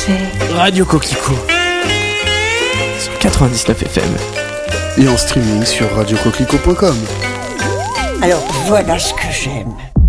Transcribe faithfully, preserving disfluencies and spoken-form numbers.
c'est Radio Coquelicot sur quatre-vingt-dix-neuf F M et en streaming sur radio coquelicot point com. Alors voilà ce que j'aime.